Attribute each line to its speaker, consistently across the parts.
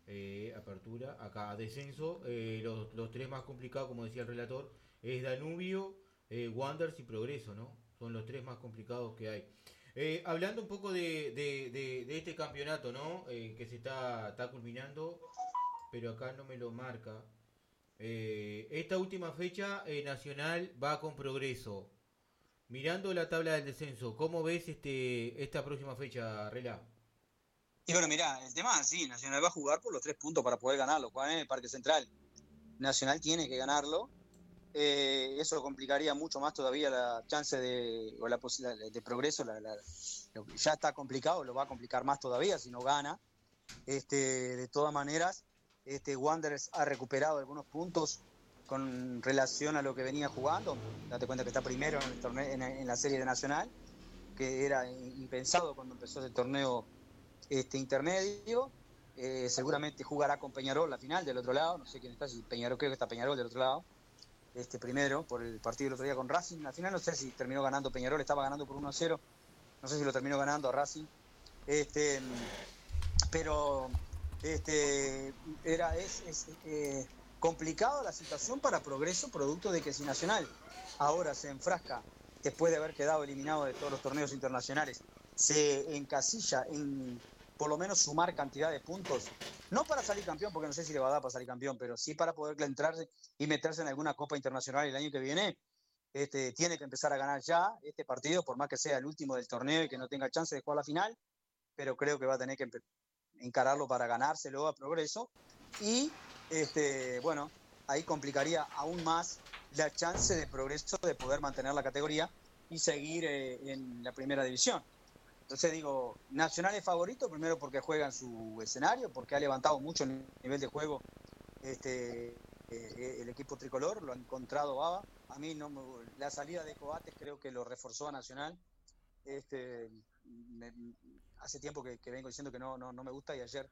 Speaker 1: Apertura, acá descenso, los tres más complicados, como decía el relator, es Danubio, Wanderers y Progreso, ¿no? Son los tres más complicados que hay. Hablando un poco de este campeonato, ¿no? Que se está culminando, pero acá no me lo marca. Esta última fecha, Nacional va con Progreso. Mirando la tabla del descenso, ¿cómo ves esta próxima fecha, Rela?
Speaker 2: Y bueno, mirá, el tema sí, Nacional va a jugar por los 3 puntos para poder ganarlo, jugar en el Parque Central. Nacional tiene que ganarlo. Eso complicaría mucho más todavía la chance o la posibilidad de progreso. Lo que ya está complicado, lo va a complicar más todavía si no gana. De todas maneras, Wanderers ha recuperado algunos puntos con relación a lo que venía jugando. Date cuenta que está primero en el torneo, en la serie de Nacional, que era impensado cuando empezó el torneo intermedio. Seguramente jugará con Peñarol la final del otro lado. No sé quién está, si Peñarol, creo que está Peñarol del otro lado. Primero, por el partido del otro día con Racing. Al final no sé si terminó ganando Peñarol, estaba ganando por 1-0. No sé si lo terminó ganando a Racing. Este, pero es complicado la situación para Progreso, producto de que si Nacional ahora se enfrasca, después de haber quedado eliminado de todos los torneos internacionales, se encasilla en por lo menos sumar cantidad de puntos, no para salir campeón, porque no sé si le va a dar para salir campeón, pero sí para poder entrarse y meterse en alguna Copa Internacional el año que viene. Tiene que empezar a ganar ya este partido, por más que sea el último del torneo y que no tenga chance de jugar la final, pero creo que va a tener que encararlo para ganárselo a Progreso. Y bueno, ahí complicaría aún más la chance de Progreso de poder mantener la categoría y seguir en la primera división. Entonces digo, Nacional es favorito, primero porque juega en su escenario, porque ha levantado mucho el nivel de juego el equipo tricolor, lo ha encontrado Baba. A mí no la salida de Coates creo que lo reforzó a Nacional. Este, me, Hace tiempo que vengo diciendo que no me gusta, y ayer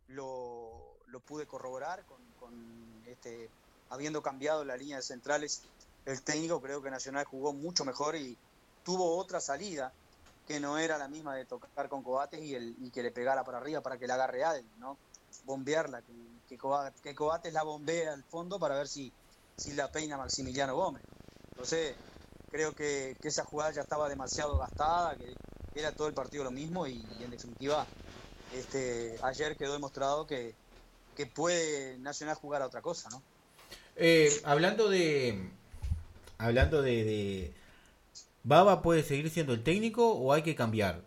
Speaker 2: lo pude corroborar con habiendo cambiado la línea de centrales. El técnico creo que Nacional jugó mucho mejor y tuvo otra salida que no era la misma de tocar con Coates y que le pegara para arriba para que la agarre a él, ¿no? Bombearla, que Coates la bombea al fondo para ver si la peina Maximiliano Gómez. Entonces, creo que esa jugada ya estaba demasiado gastada, que era todo el partido lo mismo y en definitiva ayer quedó demostrado que puede Nacional jugar a otra cosa, ¿no?
Speaker 1: Eh, hablando de. Hablando de. ¿Baba puede seguir siendo el técnico o hay que cambiar?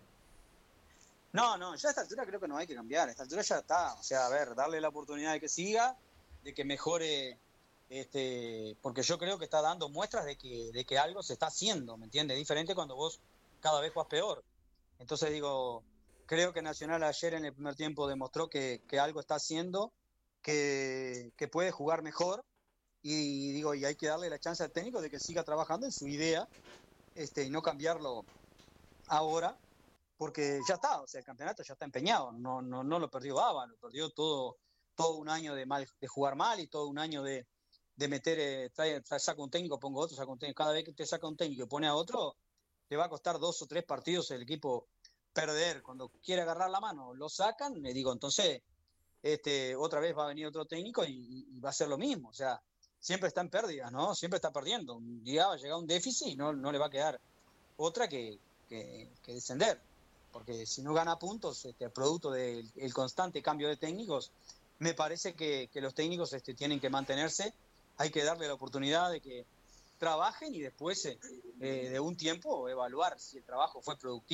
Speaker 2: No, ya a esta altura creo que no hay que cambiar, a esta altura ya está, o sea, a ver, darle la oportunidad de que siga, de que mejore, porque yo creo que está dando muestras de que algo se está haciendo, ¿me entiendes? Diferente cuando vos cada vez jugás peor. Entonces digo, creo que Nacional ayer en el primer tiempo demostró que algo está haciendo, que puede jugar mejor, y digo, y hay que darle la chance al técnico de que siga trabajando en su idea, y no cambiarlo ahora, porque ya está, o sea, el campeonato ya está empeñado, no lo perdió Baba, lo perdió todo un año de jugar mal y todo un año de meter, saca un técnico, pongo otro, saca un técnico. Cada vez que te saca un técnico y pone a otro, te va a costar 2 o 3 partidos el equipo perder. Cuando quiere agarrar la mano, lo sacan, le digo, entonces, otra vez va a venir otro técnico y va a ser lo mismo, o sea, siempre está en pérdidas, ¿no? Siempre está perdiendo. Un día va a llegar un déficit y no le va a quedar otra que descender, porque si no gana puntos, producto del constante cambio de técnicos, me parece que los técnicos tienen que mantenerse, hay que darle la oportunidad de que trabajen y después de un tiempo evaluar si el trabajo fue productivo